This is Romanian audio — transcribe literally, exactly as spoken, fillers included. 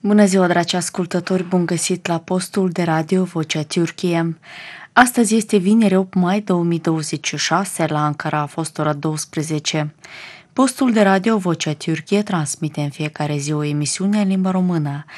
Bună ziua, dragi ascultători, bun găsit la postul de radio Vocea Türkiye. Astăzi este vineri opt mai două mii douăzeci și șase, la Ankara a fost ora douăsprezece. Postul de radio Vocea Türkiye transmite în fiecare zi o emisiune în limba română.